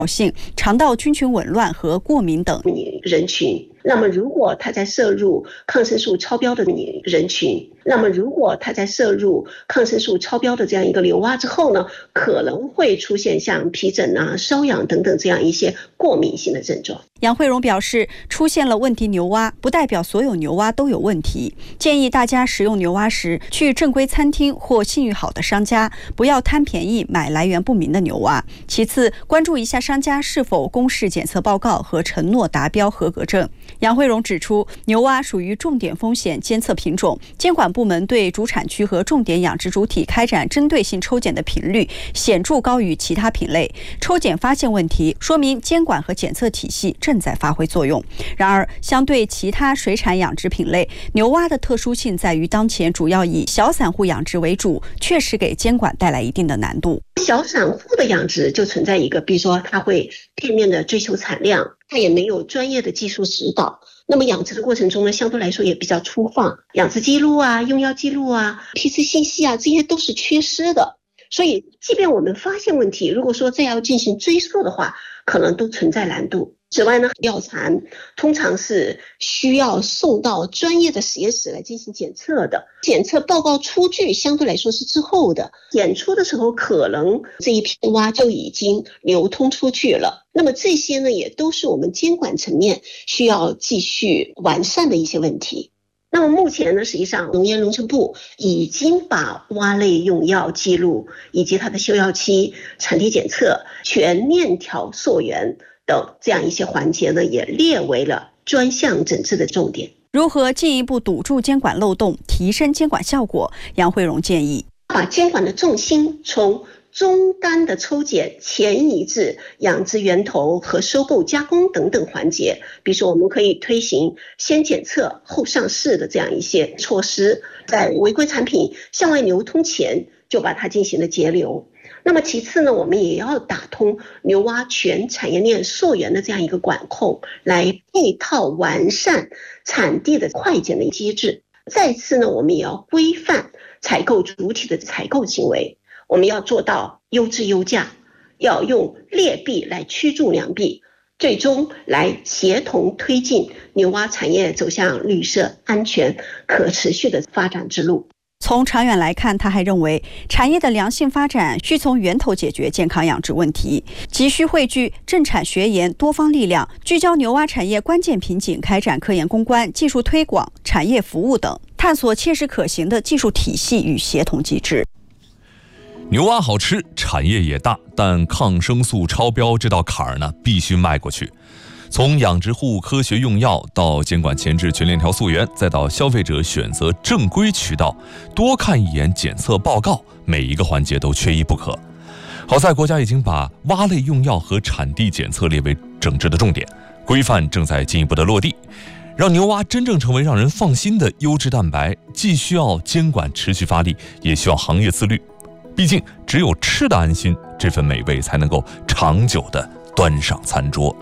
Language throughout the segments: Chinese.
性、肠道菌群紊乱和过敏等人群。那么如果他在摄入抗生素超标的人群，那么如果他在摄入抗生素超标的这样一个牛蛙之后呢，可能会出现像皮疹啊、瘙痒等等这样一些过敏性的症状。 杨慧荣表示，出现了问题牛蛙不代表所有牛蛙都有问题，建议大家食用牛蛙时去正规餐厅或信誉好的商家，不要贪便宜买来源不明的牛蛙。其次，关注一下商家是否公示检测报告和承诺达标合格证。杨慧荣指出，牛蛙属于重点风险监测品种，监管部门对主产区和重点养殖主体开展针对性抽检的频率显著高于其他品类。抽检发现问题，说明监管和检测体系正在发挥作用。然而，相对其他水产养殖品类，牛蛙的特殊性在于当前主要以小散户养殖为主，确实给监管带来一定的难度。 小散户的养殖就存在一个，比如说他会片面的追求产量，他也没有专业的技术指导，那么养殖的过程中呢，相对来说也比较粗放，养殖记录啊、用药记录啊、批次信息啊，这些都是缺失的。所以即便我们发现问题，如果说再要进行追溯的话，可能都存在难度。此外呢，药残通常是需要送到专业的实验室来进行检测的，检测报告出具相对来说是滞后的，检出的时候可能这一批蛙就已经流通出去了。那么这些呢，也都是我们监管层面需要继续完善的一些问题。那么目前呢，实际上农业农村部已经把蛙类用药记录以及它的休药期、产地检测、全链条溯源等这样一些环节呢，也列为了专项整治的重点。 如何进一步堵住监管漏洞，提升监管效果？杨慧荣建议， 把监管的重心从终端的抽检前移至养殖源头和收购加工等等环节。比如说我们可以推行先检测后上市的这样一些措施，在违规产品向外流通前就把它进行了截流。那么其次呢，我们也要打通牛蛙全产业链溯源的这样一个管控，来配套完善产地的快检的机制。再次呢，我们也要规范采购主体的采购行为，我们要做到优质优价，要用劣币来驱逐良币，最终来协同推进牛蛙产业走向绿色、安全、可持续的发展之路。 从长远来看，他还认为产业的良性发展需从源头解决健康养殖问题，急需汇聚政产学研多方力量，聚焦牛蛙产业关键瓶颈，开展科研攻关、技术推广、产业服务等，探索切实可行的技术体系与协同机制。 牛蛙好吃，产业也大，但抗生素超标这道坎儿呢，必须迈过去。从养殖户科学用药到监管前置全链条溯源，再到消费者选择正规渠道，多看一眼检测报告，每一个环节都缺一不可。好在国家已经把蛙类用药和产地检测列为整治的重点，规范正在进一步的落地，让牛蛙真正成为让人放心的优质蛋白，既需要监管持续发力，也需要行业自律。毕竟只有吃得安心，这份美味才能够长久地端上餐桌。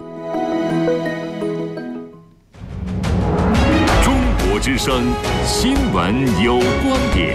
中国之声新闻有观点，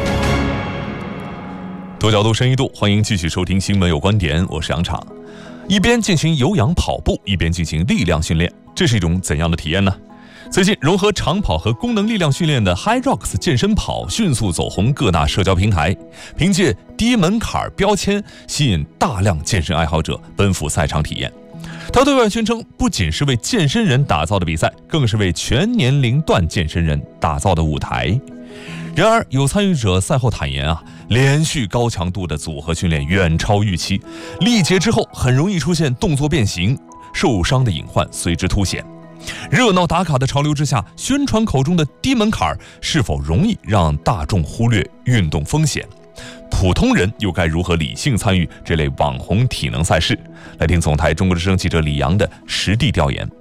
多角度深一度，欢迎继续收听新闻有观点，我是杨昶。一边进行有氧跑步，一边进行力量训练，这是一种怎样的体验呢？最近融合长跑和功能力量训练的 HYROX 健身跑迅速走红各大社交平台，凭借低门槛标签吸引大量健身爱好者奔赴赛场体验。他对外宣称，不仅是为健身人打造的比赛，更是为全年龄段健身人打造的舞台。然而有参与者赛后坦言连续高强度的组合训练远超预期，力竭之后很容易出现动作变形，受伤的隐患随之凸显。热闹打卡的潮流之下，宣传口中的低门槛是否容易让大众忽略运动风险？普通人又该如何理性参与这类网红体能赛事？来听总台中国之声记者李阳的实地调研。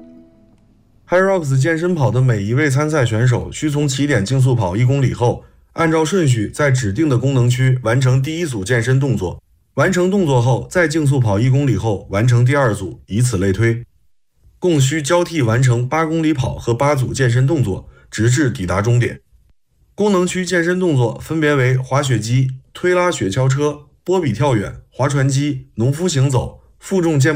HYROX 健身跑的每一位参赛选手需从起点竞速跑1公里后，按照顺序在指定的功能区完成第一组健身动作，完成动作后再竞速跑1公里后完成第二组，以此类推。共需交替完成8公里跑和8组健身动作，直至抵达终点。功能区健身动作分别为滑雪机、推拉雪橇车、波比跳远、划船机、农夫行走、负重健